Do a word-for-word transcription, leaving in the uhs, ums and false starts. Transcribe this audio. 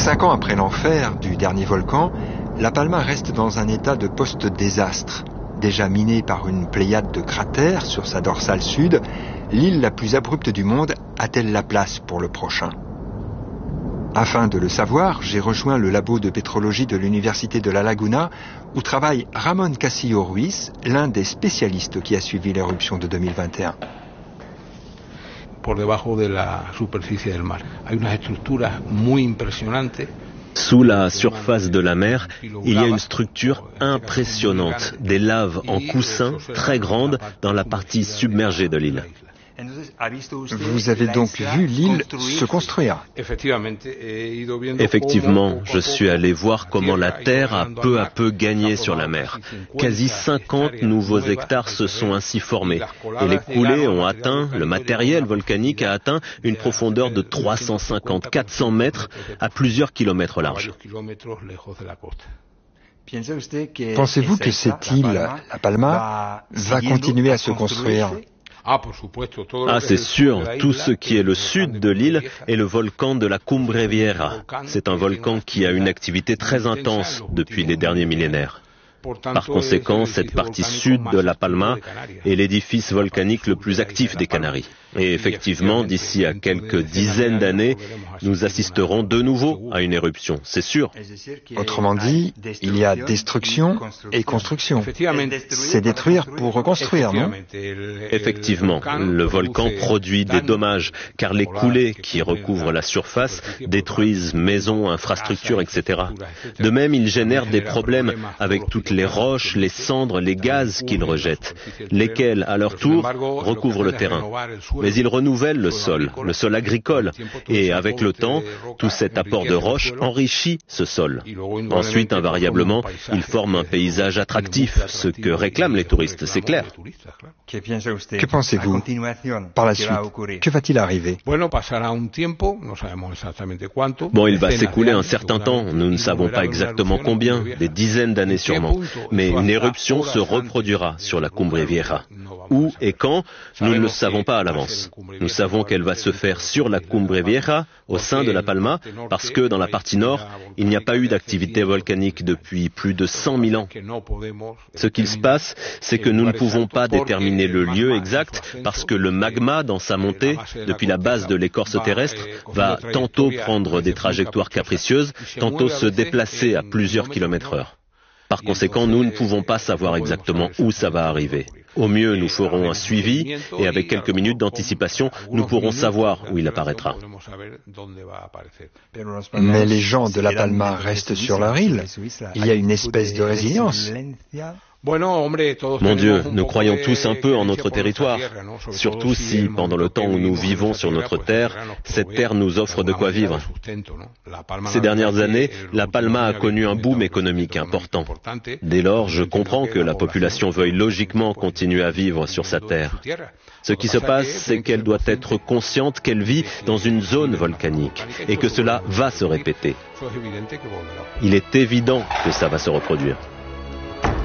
Cinq ans après l'enfer du dernier volcan, La Palma reste dans un état de post-désastre. Déjà minée par une pléiade de cratères sur sa dorsale sud, l'île la plus abrupte du monde a-t-elle la place pour le prochain ? Afin de le savoir, j'ai rejoint le labo de pétrologie de l'Université de La Laguna, où travaille Ramón Casillo Ruiz, l'un des spécialistes qui a suivi l'éruption de deux mille vingt et un. Por debajo de la superficie del mar. Hay unas estructuras muy impresionantes. Sous la surface de la mer, il y a une structure impressionnante, des laves en coussin très grandes dans la partie submergée de l'île. Vous avez donc vu l'île se construire ? Effectivement, je suis allé voir comment la terre a peu à peu gagné sur la mer. Quasi cinquante nouveaux hectares se sont ainsi formés. Et les coulées ont atteint, le matériel volcanique a atteint une profondeur de trois cent cinquante à quatre cents mètres à plusieurs kilomètres large. Pensez-vous que cette île, La Palma, va continuer à se construire ? Ah, c'est sûr, tout ce qui est le sud de l'île est le volcan de la Cumbre Vieja. C'est un volcan qui a une activité très intense depuis les derniers millénaires. Par conséquent, cette partie sud de La Palma est l'édifice volcanique le plus actif des Canaries. Et effectivement, d'ici à quelques dizaines d'années, nous assisterons de nouveau à une éruption, c'est sûr. Autrement dit, il y a destruction et construction. C'est détruire pour reconstruire, non ? Effectivement, le volcan produit des dommages, car les coulées qui recouvrent la surface détruisent maisons, infrastructures, et cetera. De même, il génère des problèmes avec toutes les roches, les cendres, les gaz qu'il rejette, lesquels, à leur tour, recouvrent le terrain. Mais il renouvelle le sol, le sol agricole, et avec le temps, tout cet apport de roches enrichit ce sol. Ensuite, invariablement, il forme un paysage attractif, ce que réclament les touristes, c'est clair. Que pensez-vous ? Par la suite, que va-t-il arriver ? Bon, il va s'écouler un certain temps, nous ne savons pas exactement combien, des dizaines d'années sûrement, mais une éruption se reproduira sur la Cumbre Vieja. Où et quand, nous ne le savons pas à l'avance. Nous savons qu'elle va se faire sur la Cumbre Vieja, au sein de La Palma, parce que dans la partie nord, il n'y a pas eu d'activité volcanique depuis plus de cent mille ans. Ce qu'il se passe, c'est que nous ne pouvons pas déterminer le lieu exact parce que le magma, dans sa montée, depuis la base de l'écorce terrestre, va tantôt prendre des trajectoires capricieuses, tantôt se déplacer à plusieurs kilomètres heure. Par conséquent, nous ne pouvons pas savoir exactement où ça va arriver. Au mieux, nous ferons un suivi et avec quelques minutes d'anticipation, nous pourrons savoir où il apparaîtra. Mais les gens de La Palma restent sur leur île. Il y a une espèce de résilience. Mon Dieu, nous croyons tous un peu en notre territoire, surtout si, pendant le temps où nous vivons sur notre terre, cette terre nous offre de quoi vivre. Ces dernières années, La Palma a connu un boom économique important. Dès lors, je comprends que la population veuille logiquement continuer à vivre sur sa terre. Ce qui se passe, c'est qu'elle doit être consciente qu'elle vit dans une zone volcanique et que cela va se répéter. Il est évident que ça va se reproduire.